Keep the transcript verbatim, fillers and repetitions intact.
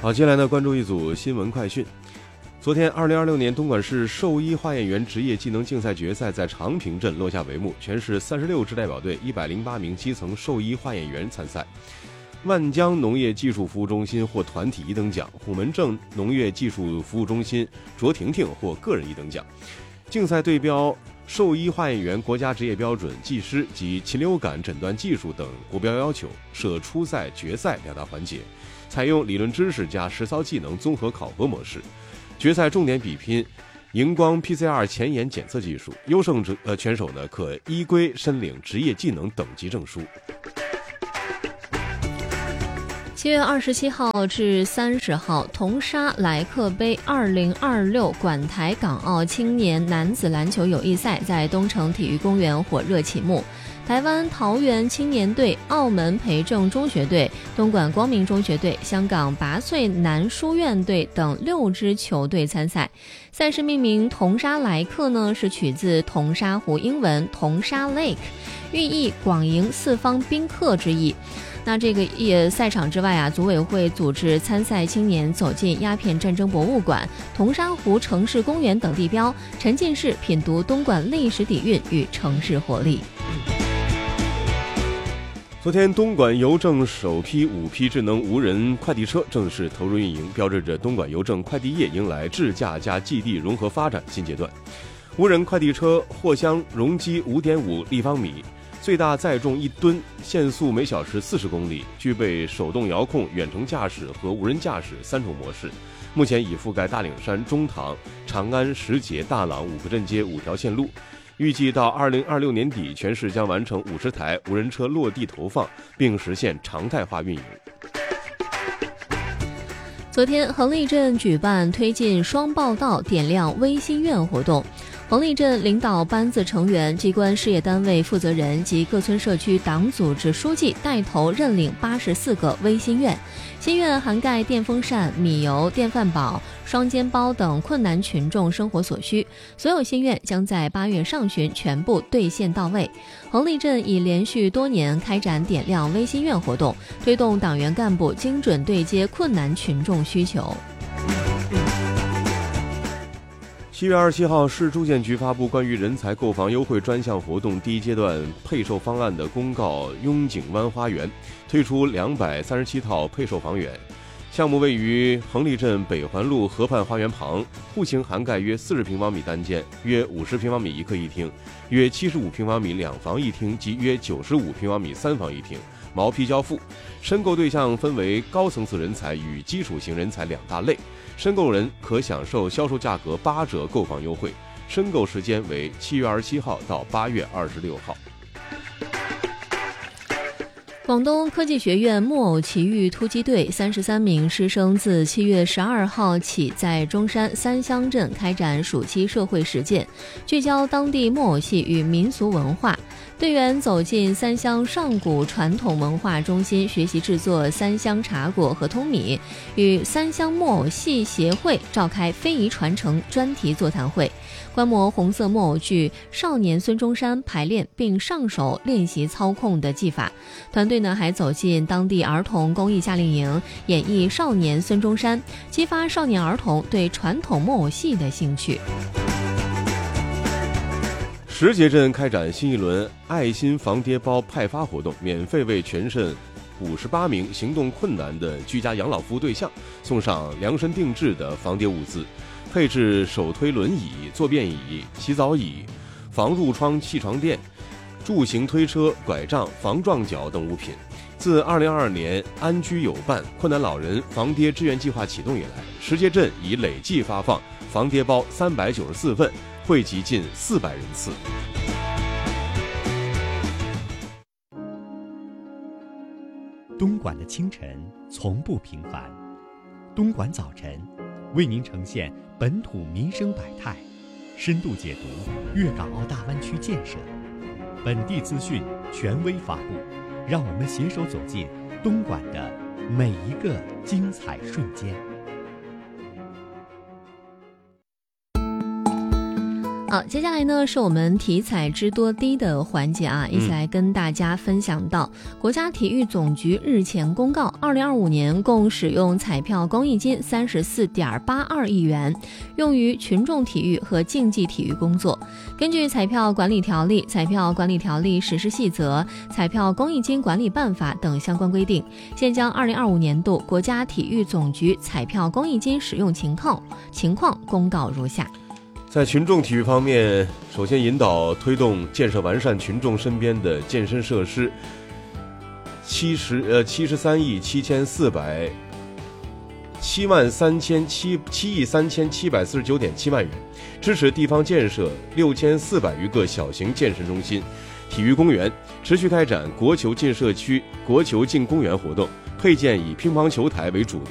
好，接下来呢，关注一组新闻快讯。昨天，二零二六年东莞市兽医化验员职业技能竞赛决赛在长坪镇落下帷幕，全市三十六支代表队、一百零八名基层兽医化验员参赛。万江农业技术服务中心获团体一等奖，虎门镇农业技术服务中心卓婷婷获个人一等奖。竞赛对标兽医化验员国家职业标准、技师及禽流感诊断技术等国标要求，设初赛、决赛两大环节，采用理论知识加实操技能综合考核模式。决赛重点比拼荧光 P C R 前沿检测技术，优胜者呃选手呢可依规申领职业技能等级证书。 七月二十七号至三十号，铜沙莱克杯二零二六莞台港澳青年男子篮球友谊赛在东城体育公园火热启幕。台湾桃园青年队、澳门培正中学队、东莞光明中学队、香港拔萃男书院队等六支球队参赛。赛事命名铜沙莱克呢，是取自铜沙湖英文铜沙 Lake， 寓意广迎四方宾客之意。那这个也赛场之外啊，组委会组织参赛青年走进鸦片战争博物馆、铜沙湖城市公园等地标，沉浸式品读东莞历史底蕴与城市活力。 昨天，东莞邮政首批五批智能无人快递车正式投入运营，标志着东莞邮政快递业迎来智驾加寄递融合发展新阶段。无人快递车货箱容积 五点五立方米，最大载重一吨，限速每小时四十公里，具备手动遥控、远程驾驶和无人驾驶三种模式。目前已覆盖大岭山、中塘、长安、石碣、大朗五个镇街五条线路。预计到二零二六年底，全市将完成五十台无人车落地投放，并实现常态化运营。 昨天，横沥镇举办推进双报道点亮微心愿活动。横沥镇领导班子成员、机关事业单位负责人及各村社区党组织书记带头认领八十四个微心愿，心愿涵盖电风扇、米油、电饭煲、双肩包等困难群众生活所需，所有心愿将在八月上旬全部兑现到位。横沥镇已连续多年开展点亮微心愿活动，推动党员干部精准对接困难群众需求。 七月二十七号，市住建局发布关于人才购房优惠专项活动第一阶段配售方案的公告，雍景湾花园推出两百三十七套配售房源。项目位于横沥镇北环路河畔花园旁，户型涵盖约四十平方米单间，约五十平方米一客一厅，约七十五平方米两房一厅及约九十五平方米三房一厅，毛坯交付。申购对象分为高层次人才与基础型人才两大类，申购人可享受销售价格八折购房优惠，申购时间为七月二十七号到八月二十六号。 广东科技学院木偶奇遇突击队三十三名师生自七月十二号起在中山三乡镇开展暑期社会实践，聚焦当地木偶戏与民俗文化。队员走进三乡上古传统文化中心学习制作三乡茶果和通米，与三乡木偶戏协会召开非遗传承专题座谈会，观摩红色木偶剧少年孙中山排练并上手练习操控的技法。团队呢还走进当地儿童公益夏令营，演绎少年孙中山，激发少年儿童对传统木偶戏的兴趣。 石碣镇开展新一轮爱心防跌包派发活动，免费为全镇五十八名行动困难的居家养老服务对象送上量身定制的防跌物资，配置手推轮椅、坐便椅、洗澡椅、防褥疮气床垫、助行推车、拐杖、防撞脚等物品。自二零二二年安居有伴困难老人防跌志愿计划启动以来，石碣镇已累计发放防跌包三百九十四份，惠及近四百人次。 东莞的清晨从不平凡，东莞早晨为您呈现本土民生百态，深度解读粤港澳大湾区建设，本地资讯权威发布，让我们携手走进东莞的每一个精彩瞬间。 好，接下来呢是我们体彩知多低的环节啊，一起来跟大家分享到，嗯、国家体育总局日前公告，二零二五年共使用彩票公益金三十四点八二亿元，用于群众体育和竞技体育工作。根据彩票管理条例、彩票管理条例实施细则、彩票公益金管理办法等相关规定，现将二零二五年度国家体育总局彩票公益金使用情况情况公告如下。 在群众体育方面，首先引导推动建设完善群众身边的健身设施，七十呃七十三亿七千四百七万三千七七亿三千七百四十九点七万元，支持地方建设六千四百余个小型健身中心、体育公园，持续开展国球进社区、国球进公园活动，配建以乒乓球台为主的